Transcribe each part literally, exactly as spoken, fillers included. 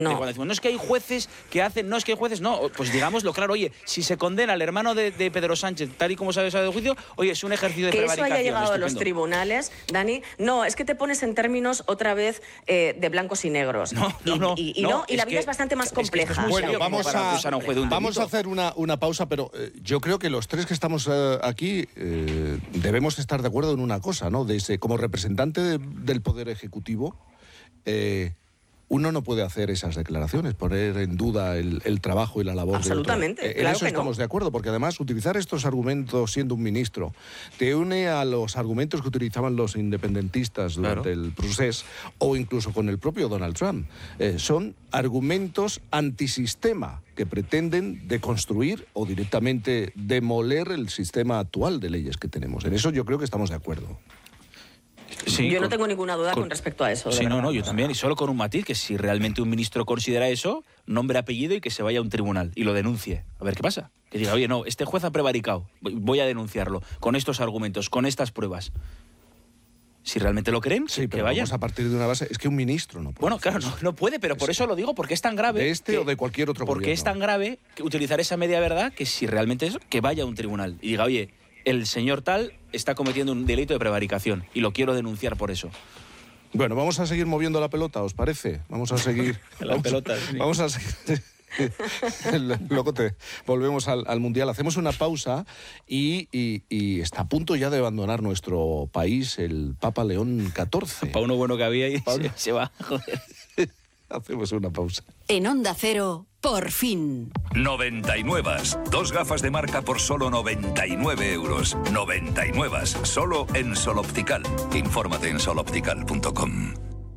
No. Cuando decimos, no es que hay jueces que hacen, no es que hay jueces, no, pues digámoslo claro, oye, si se condena al hermano de, de Pedro Sánchez, tal y como se ha salido de juicio, oye, es un ejercicio de que prevaricación. Que eso haya llegado estupendo. a los tribunales, Dani, no, es que te pones en términos otra vez eh, de blancos y negros. No, no, no. Y, y, y, no, no, y la vida que, es bastante más compleja. Es que es bueno, vamos a, un vamos a hacer una, una pausa, pero eh, yo creo que los tres que estamos eh, aquí eh, debemos estar de acuerdo en una cosa, ¿no? De ese, como representante de, del Poder Ejecutivo, eh, uno no puede hacer esas declaraciones, poner en duda el, el trabajo y la labor. Absolutamente, de otro. Eh, claro en eso que estamos no. de acuerdo, porque además utilizar estos argumentos siendo un ministro te une a los argumentos que utilizaban los independentistas durante claro. el procés o incluso con el propio Donald Trump. Eh, son argumentos antisistema que pretenden deconstruir o directamente demoler el sistema actual de leyes que tenemos. En eso yo creo que estamos de acuerdo. Sí, yo con, no tengo ninguna duda con, con respecto a eso. Sí, verdad. no, no, yo también, y solo con un matiz, que si realmente un ministro considera eso, nombre, apellido y que se vaya a un tribunal y lo denuncie. A ver qué pasa. Que diga, oye, no, este juez ha prevaricado, voy a denunciarlo, con estos argumentos, con estas pruebas. Si realmente lo creen, sí, que pero vayan. Vamos a partir de una base. Es que un ministro no puede. Bueno, claro, no, no puede, pero por eso lo digo, porque es tan grave. De este que, o de cualquier otro Porque gobierno. es tan grave que utilizar esa media verdad que si realmente es, que vaya a un tribunal y diga, oye, el señor tal está cometiendo un delito de prevaricación y lo quiero denunciar por eso. Bueno, vamos a seguir moviendo la pelota, ¿os parece? Vamos a seguir... la vamos, pelota, sí. Vamos a seguir... Luego te volvemos al, al Mundial. Hacemos una pausa y, y, y está a punto ya de abandonar nuestro país el Papa León catorce. Para uno bueno que había y Pablo. se, se va, joder. Hacemos una pausa. En Onda Cero, por fin. noventa y nueve. Dos gafas de marca por solo noventa y nueve euros. noventa y nueve. Solo en Sol Optical. Infórmate en sol optical punto com.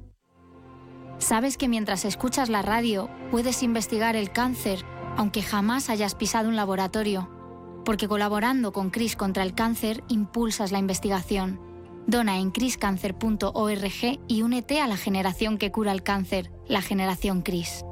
¿Sabes que mientras escuchas la radio puedes investigar el cáncer, aunque jamás hayas pisado un laboratorio? Porque colaborando con CRIS contra el cáncer, impulsas la investigación. Dona en cris cáncer punto org y únete a la generación que cura el cáncer, la generación CRIS.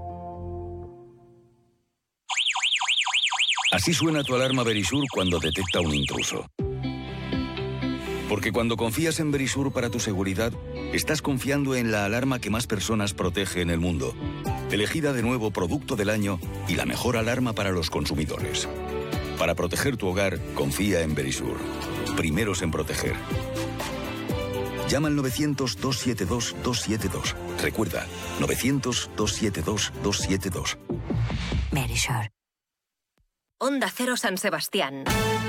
Así suena tu alarma Verisur cuando detecta un intruso. Porque cuando confías en Verisur para tu seguridad, estás confiando en la alarma que más personas protege en el mundo. Elegida de nuevo Producto del Año y la mejor alarma para los consumidores. Para proteger tu hogar, confía en Verisur. Primeros en proteger. Llama al novecientos, dos siete dos, dos siete dos. Recuerda, novecientos, dos siete dos, dos siete dos. Verisur. Onda Cero San Sebastián.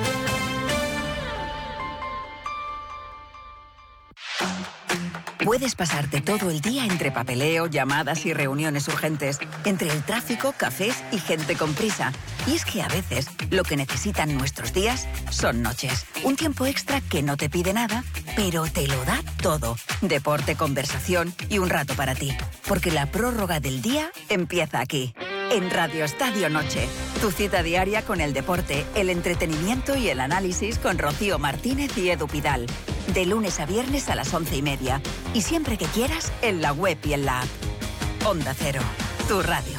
Puedes pasarte todo el día entre papeleo, llamadas y reuniones urgentes, entre el tráfico, cafés y gente con prisa. Y es que a veces lo que necesitan nuestros días son noches. Un tiempo extra que no te pide nada, pero te lo da todo. Deporte, conversación y un rato para ti. Porque la prórroga del día empieza aquí. En Radio Estadio Noche, tu cita diaria con el deporte, el entretenimiento y el análisis con Rocío Martínez y Edu Pidal. De lunes a viernes a las once y media. Y siempre que quieras, en la web y en la app. Onda Cero, tu radio.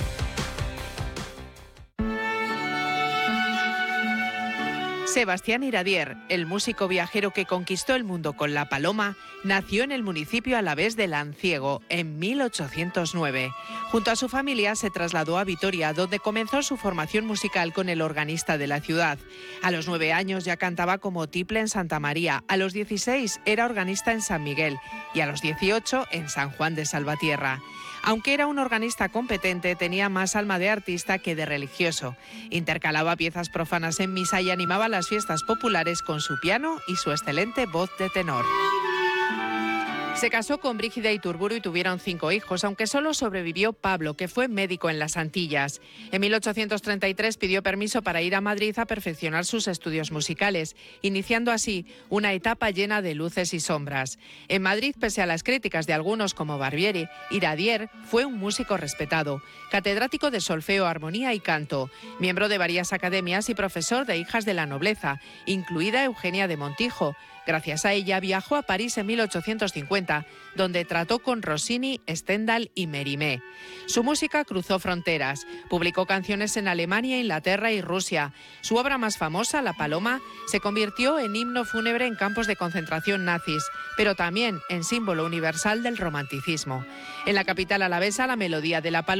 Sebastián Iradier, el músico viajero que conquistó el mundo con la paloma, nació en el municipio alavés de Lanciego en mil ochocientos nueve. Junto a su familia se trasladó a Vitoria, donde comenzó su formación musical con el organista de la ciudad. A los nueve años ya cantaba como tiple en Santa María, a los dieciséis era organista en San Miguel y a los dieciocho en San Juan de Salvatierra. Aunque era un organista competente, tenía más alma de artista que de religioso. Intercalaba piezas profanas en misa y animaba las fiestas populares con su piano y su excelente voz de tenor. Se casó con Brígida Iturburu y tuvieron cinco hijos, aunque solo sobrevivió Pablo, que fue médico en las Antillas. En mil ochocientos treinta y tres pidió permiso para ir a Madrid a perfeccionar sus estudios musicales, iniciando así una etapa llena de luces y sombras. En Madrid, pese a las críticas de algunos como Barbieri, Iradier fue un músico respetado, catedrático de solfeo, armonía y canto, miembro de varias academias y profesor de hijas de la nobleza, incluida Eugenia de Montijo. Gracias a ella viajó a París en mil ochocientos cincuenta, donde trató con Rossini, Stendhal y Mérimée. Su música cruzó fronteras, publicó canciones en Alemania, Inglaterra y Rusia. Su obra más famosa, La Paloma, se convirtió en himno fúnebre en campos de concentración nazis, pero también en símbolo universal del romanticismo. En la capital alavesa, la melodía de La Paloma